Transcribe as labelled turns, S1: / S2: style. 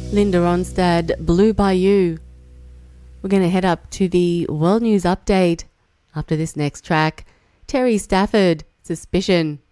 S1: Linda Ronstadt, Blue Bayou. We're going to head up to the World News Update after this next track. Terry Stafford, Suspicion.